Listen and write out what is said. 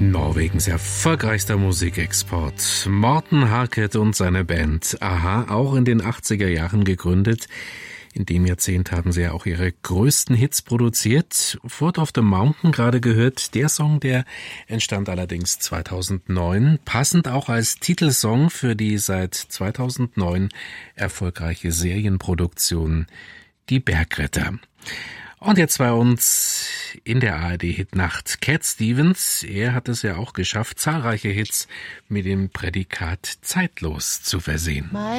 Norwegens erfolgreichster Musikexport. Morten Harket und seine Band a-ha, auch in den 80er Jahren gegründet. In dem Jahrzehnt haben sie ja auch ihre größten Hits produziert. Foot of the Mountain gerade gehört. Der Song, der entstand allerdings 2009. Passend auch als Titelsong für die seit 2009 erfolgreiche Serienproduktion Die Bergretter. Und jetzt bei uns in der ARD-Hitnacht Cat Stevens. Er hat es ja auch geschafft, zahlreiche Hits mit dem Prädikat zeitlos zu versehen.